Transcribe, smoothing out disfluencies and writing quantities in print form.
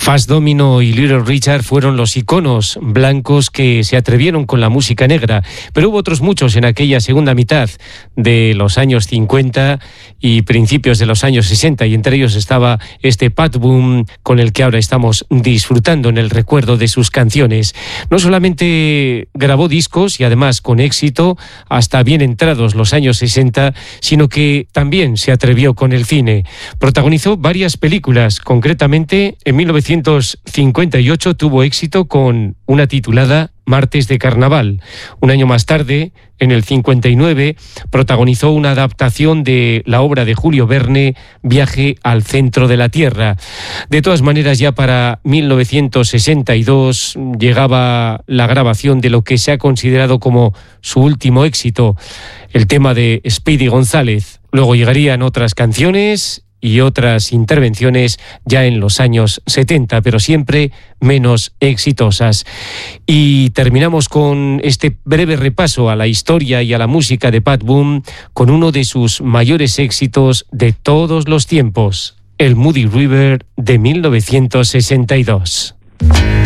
Fats Domino y Little Richard fueron los iconos blancos que se atrevieron con la música negra, pero hubo otros muchos en aquella segunda mitad de los años 50 y principios de los años 60, y entre ellos estaba este Pat Boone, con el que ahora estamos disfrutando en el recuerdo de sus canciones. No solamente grabó discos, y además con éxito, hasta bien entrados los años 60, sino que también se atrevió con el cine. Protagonizó varias películas, concretamente en 1958 tuvo éxito con una titulada Martes de Carnaval. Un año más tarde, en el 59, protagonizó una adaptación de la obra de Julio Verne, Viaje al centro de la Tierra. De todas maneras, ya para 1962 llegaba la grabación de lo que se ha considerado como su último éxito, el tema de Speedy González. Luego llegarían otras canciones y otras intervenciones ya en los años 70, pero siempre menos exitosas. Y terminamos con este breve repaso a la historia y a la música de Pat Boone con uno de sus mayores éxitos de todos los tiempos, el Muddy River de 1962.